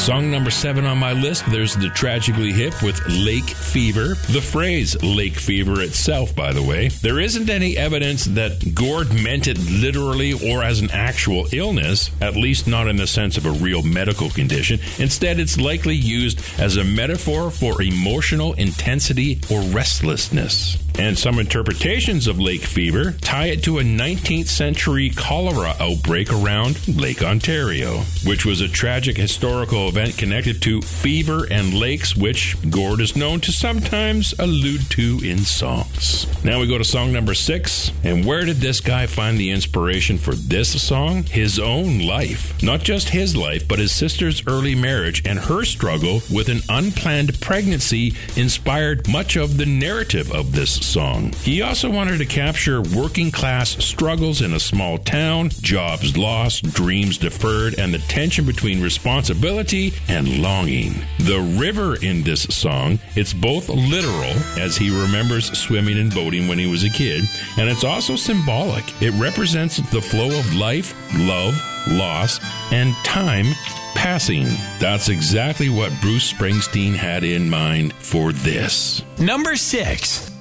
Song number 7 on my list, there's the Tragically Hip with Lake Fever. The phrase lake fever itself, by the way, there isn't any evidence that Gord meant it literally or as an actual illness, at least not in the sense of a real medical condition. Instead, it's likely used as a metaphor for emotional intensity or restlessness. And some interpretations of lake fever tie it to a 19th century cholera outbreak around Lake Ontario, which was a tragic historical event connected to fever and lakes, which Gord is known to sometimes allude to in songs. Now we go to song number 6. And where did this guy find the inspiration for this song? His own life. Not just his life, but his sister's early marriage and her struggle with an unplanned pregnancy inspired much of the narrative of this song. He also wanted to capture working class struggles in a small town, jobs lost, dreams deferred, and the tension between responsibility and longing. The river in this song, it's both literal, as he remembers swimming and boating when he was a kid, and it's also symbolic. It represents the flow of life, love, loss, and time passing. That's exactly what Bruce Springsteen had in mind for this. Number 6.